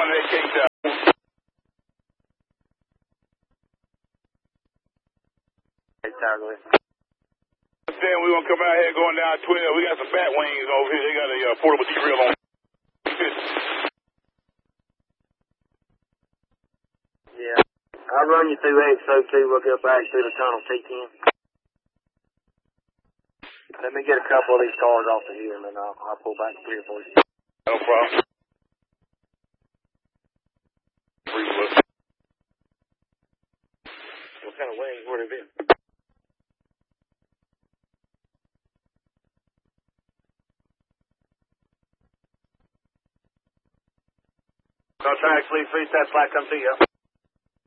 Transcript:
going to that case out. Hey, Tiger. Then we're going to come out here going down 12. We got some bat wings over here. They got a portable derail on. Yeah. I'll run you through XO2. We'll go back through the tunnel T10. Let me get a couple of these cars off of here, and then I'll pull back clear for you. No problem. What kind of wings would it be? I'll try to sleep free. That's like come to you.